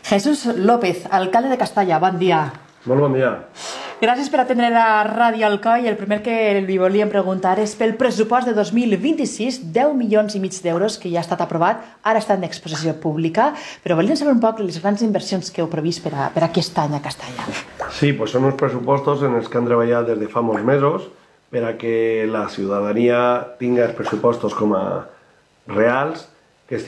Jesús López, alcalde de Castalla, bon dia. Molt bon dia. Gràcies per atendre la Ràdio Alcoi. El primer que li volíem preguntar és pel pressupost de 2026, 10 milions i mig d'euros que ja ha estat aprovat, ara està en exposició pública, però volíem saber un poc les grans inversions que heu previst per aquest any a Castalla. Sí, pues són uns pressupostos en els que han treballat des de fa molts mesos per a que la ciutadania tingui els pressupostos com a reals